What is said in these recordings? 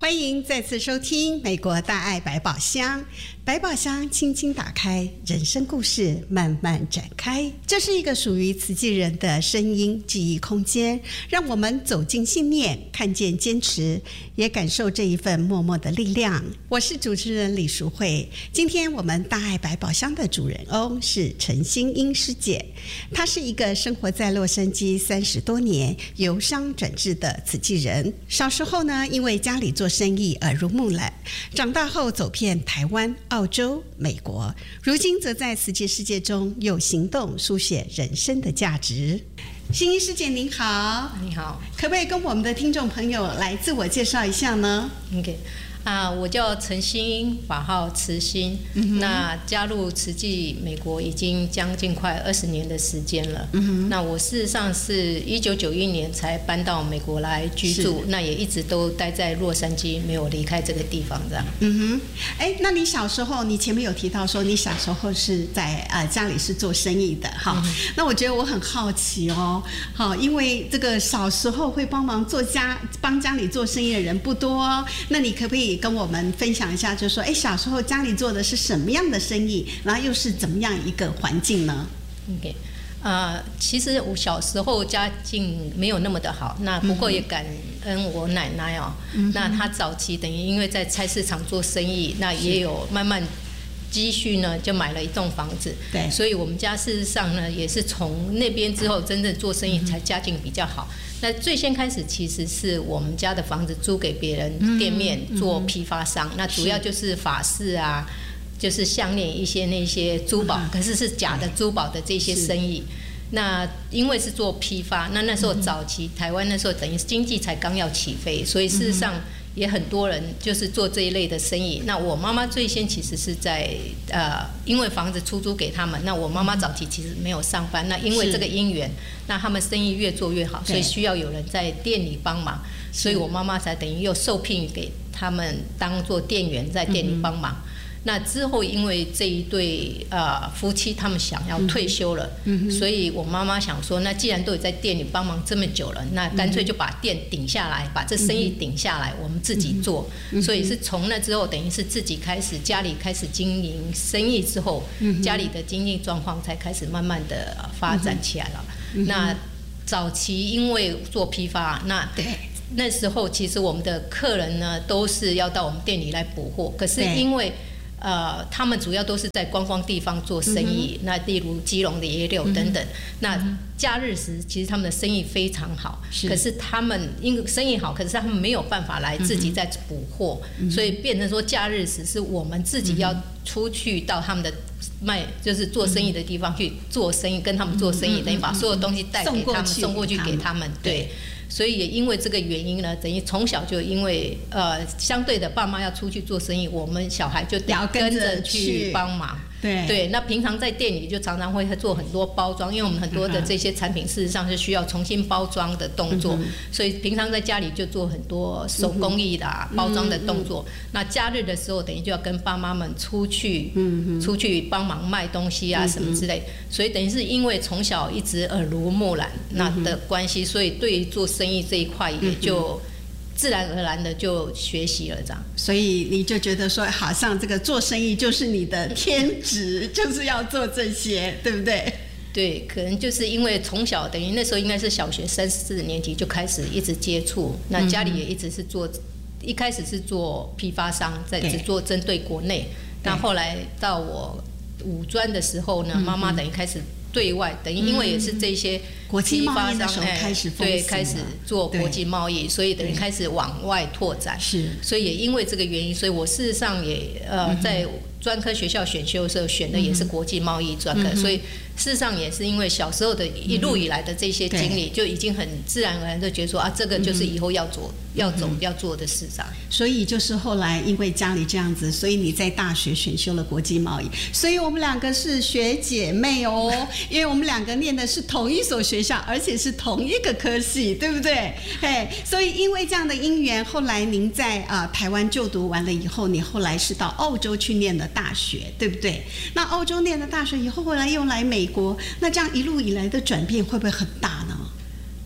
欢迎再次收听美国大爱百宝箱。百宝箱轻轻打开，人生故事慢慢展开。这是一个属于慈济人的声音记忆空间，让我们走进信念，看见坚持，也感受这一份默默的力量。我是主持人李淑慧。今天我们大爱百宝箱的主人翁是陈欣英师姐，她是一个生活在洛杉矶30多年，由商转智的慈济人。小时候呢，因为家里做生意耳濡目染，长大后走遍台湾、澳洲、美国，如今则在慈济世界中用行动书写人生的价值。欣英师姐您好。 你好， 可不可以跟我们的听众朋友来自我介绍一下呢？ OK，我叫陈欣英，法号慈欣。那加入慈济美国已经将近快20年的时间了。那我事实上是1991年才搬到美国来居住，那也一直都待在洛杉矶，没有离开这个地方这样。 那你小时候，你前面有提到说你小时候是在家里是做生意的哈。那我觉得我很好奇哦，好，因为这个小时候会帮家里做生意的人不多哦，那你可不可以跟我们分享一下，就是说，小时候家里做的是什么样的生意，然后又是怎么样一个环境呢？ OK， 其实我小时候家境没有那么的好，那不过也感恩我奶奶哦。那她早期等于因为在菜市场做生意，那也有慢慢积蓄呢，就买了一栋房子。对，所以我们家事实上呢，也是从那边之后真正做生意才家境比较好。那最先开始其实是我们家的房子租给别人店面做批发商，那主要就是法式啊，就是项链一些那些珠宝，可是是假的珠宝的这些生意。那因为是做批发，那时候早期台湾那时候等于经济才刚要起飞，所以事实上也很多人就是做这一类的生意。那我妈妈最先其实是在因为房子出租给他们，那我妈妈早期其实没有上班，那因为这个因缘，那他们生意越做越好，所以需要有人在店里帮忙，所以我妈妈才等于又受聘给他们当做店员在店里帮忙。那之后，因为这一对夫妻他们想要退休了，所以我妈妈想说，那既然都有在店里帮忙这么久了，那干脆就把店顶下来，把这生意顶下来，我们自己做。所以是从那之后，等于是自己开始家里开始经营生意之后，家里的经济状况才开始慢慢的发展起来了。那早期因为做批发，那时候其实我们的客人呢都是要到我们店里来补货，可是因为他们主要都是在观光地方做生意，那例如基隆的野柳等等。那假日时其实他们的生意非常好，可是他们因为生意好，可是他们没有办法来自己再补货，所以变成说假日时是我们自己要出去到他们的就是做生意的地方去做生意，跟他们做生意，等于把所有东西带给他们，送过去给他们。对。所以也因为这个原因呢，等于从小就因为相对的爸妈要出去做生意，我们小孩就得跟着去帮忙。对，那平常在店里就常常会做很多包装，因为我们很多的这些产品事实上是需要重新包装的动作，所以平常在家里就做很多手工艺的包装的动作。那假日的时候，等于就要跟爸妈们出去帮忙卖东西啊什么之类，所以等于是因为从小一直耳濡目染那的关系，所以对于做生意这一块也就自然而然的就学习了这样。 所以你就觉得说，好像这个做生意就是你的天职，就是要做这些，对不对？ 对，可能就是因为从小等于那时候应该是小学3、4年级就开始一直接触，那家里也一直是做，一开始是做批发商，只做针对国内，那后来到我五专的时候呢，妈妈等于开始对外，等于因为也是这些国际贸易的时候开始风行了， 对，开始做国际贸易，所以等于开始往外拓展。是，所以也因为这个原因，所以我事实上也在专科学校选修的时候选的也是国际贸易专科，所以事实上也是因为小时候的一路以来的这些经历，就已经很自然而然就觉得说这个就是以后要做的事上。 所以就是后来因为家里这样子，所以你在大学选修了国际贸易，所以我们两个是学姐妹哦，因为我们两个念的是同一所学校，而且是同一个科系，对不对？所以因为这样的因缘，后来您在台湾就读完了以后，你后来是到澳洲去念的大学，对不对？那澳洲念的大学以后，后来又来美国，那这样一路以来的转变会不会很大呢？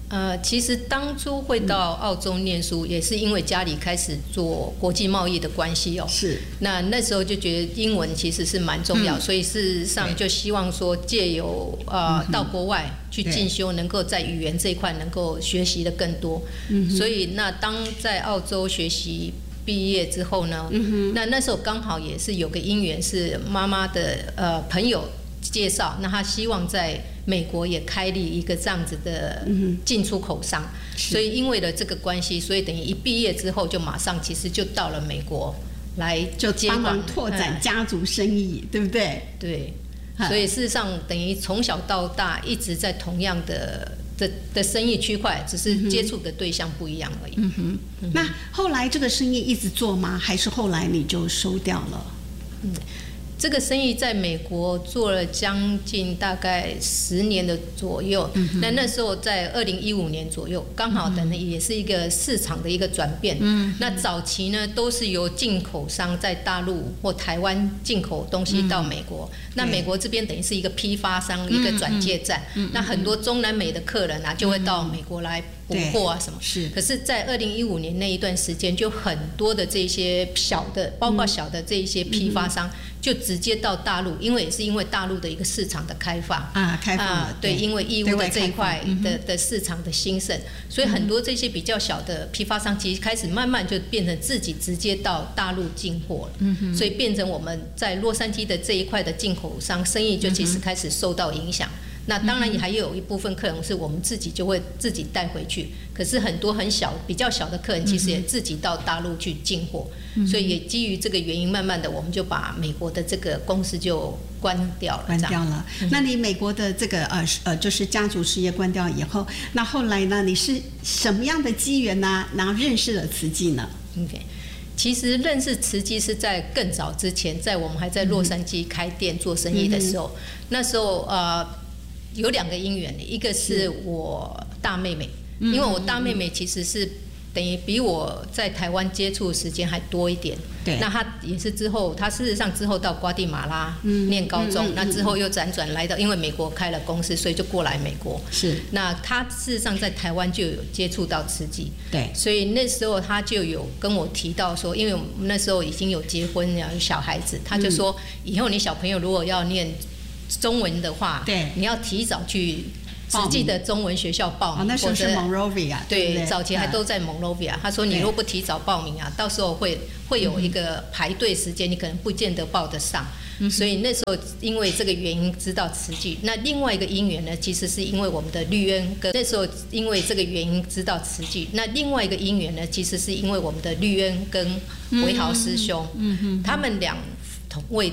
其实当初会到澳洲念书，也是因为家里开始做国际贸易的关系哦。 是。 那时候就觉得英文其实是蛮重要，所以事实上就希望说借由到国外去进修，能够在语言这一块能够学习的更多。所以那当在澳洲学习毕业之后呢，那时候刚好也是有个因缘，是妈妈的朋友介绍，那他希望在美国也开立一个这样子的进出口商，所以因为了这个关系，所以等于一毕业之后就马上其实就到了美国来就帮忙拓展家族生意，对不对？ 对，所以事实上等于从小到大一直在同样的生意区块，只是接触的对象不一样而已。 那后来这个生意一直做吗？还是后来你就收掉了？ 这个生意在美国做了将近大概10年的左右，那时候在2015年左右，刚好等于也是一个市场的一个转变。那早期呢都是由进口商在大陆或台湾进口东西到美国，那美国这边等于是一个批发商，一个转介站，那很多中南美的客人啊就会到美国来补货啊什么。 是。 可是，在2015年那一段时间，就很多的这些小的，包括小的这一些批发商，就直接到大陆，因为也是因为大陆的一个市场的开放开放对，因为义乌的这一块的市场的兴盛，所以很多这些比较小的批发商，其实开始慢慢就变成自己直接到大陆进货了。所以变成我们在洛杉矶的这一块的进口商生意，就其实开始受到影响。那当然也还有一部分客人是我们自己就会自己带回去，可是很多比较小的客人其实也自己到大陆去进货，所以也基于这个原因，慢慢的我们就把美国的这个公司就关掉了。 那你美国的这个就是家族事业关掉以后，那后来呢，你是什么样的机缘呢？然后认识了慈济呢？ 其实认识慈济是在更早之前，在我们还在洛杉矶开店做生意的时候，那时候有2个因缘，一个是我大妹妹，因为我大妹妹其实是等于比我在台湾接触的时间还多一点。 对。 那她也是之后，她事实上之后到瓜地马拉念高中，那之后又辗转来到，因为美国开了公司，所以就过来美国。 是。 那她事实上在台湾就有接触到慈济。 对。 所以那时候她就有跟我提到说，因为我们那时候已经有结婚有小孩子，她就说以后你小朋友如果要念中文的话， 对， 你要提早去慈济的中文学校报名。 那时候是 Monrovia， 对，早期还都在 Monrovia。他说你如果不提早报名啊，到时候会有一个排队时间，你可能不见得报得上。所以那时候因为这个原因知道慈济。那另外一个因缘呢，其实是因为我们的绿恩跟那时候因为这个原因知道慈济。那另外一个因缘呢，其实是因为我们的绿恩跟维豪师兄，他们2位